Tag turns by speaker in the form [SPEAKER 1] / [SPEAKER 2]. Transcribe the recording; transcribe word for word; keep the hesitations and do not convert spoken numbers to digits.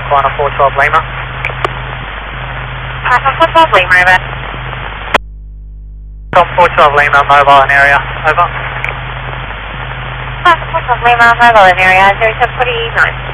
[SPEAKER 1] Aquana four twelve Lima.
[SPEAKER 2] Aquana four twelve Lima, over.
[SPEAKER 1] Tom four twelve Lima, mobile in area, over.
[SPEAKER 2] Aquana four twelve Lima, mobile in area, zero seven forty-nine.